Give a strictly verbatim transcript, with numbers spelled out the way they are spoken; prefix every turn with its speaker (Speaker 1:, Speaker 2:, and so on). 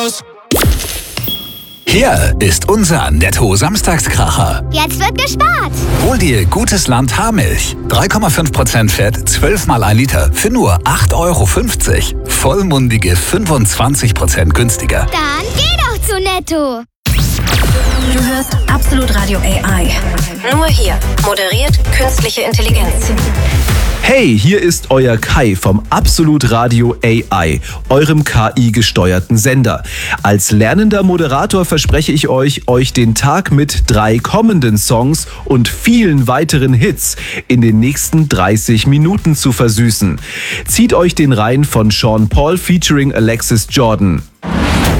Speaker 1: Hier ist unser Netto-Samstagskracher.
Speaker 2: Jetzt wird gespart.
Speaker 1: Hol dir gutes Land Haarmilch. drei Komma fünf Prozent Fett, zwölf mal ein Liter für nur acht Euro fünfzig. Vollmundige fünfundzwanzig Prozent günstiger.
Speaker 2: Dann geh doch zu Netto.
Speaker 3: Du hörst Absolut Radio A I. Nur hier. Moderiert künstliche Intelligenz.
Speaker 4: Hey, hier ist euer Kai vom Absolut Radio A I, eurem K I-gesteuerten Sender. Als lernender Moderator verspreche ich euch, euch den Tag mit drei kommenden Songs und vielen weiteren Hits in den nächsten dreißig Minuten zu versüßen. Zieht euch den rein von Sean Paul featuring Alexis Jordan.